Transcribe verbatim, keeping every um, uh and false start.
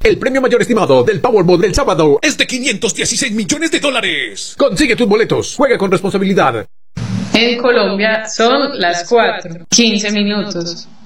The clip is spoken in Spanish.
El premio mayor estimado del Powerball del sábado es de quinientos dieciséis millones de dólares. Consigue tus boletos. Juega con responsabilidad. En Colombia son las cuatro, quince minutos.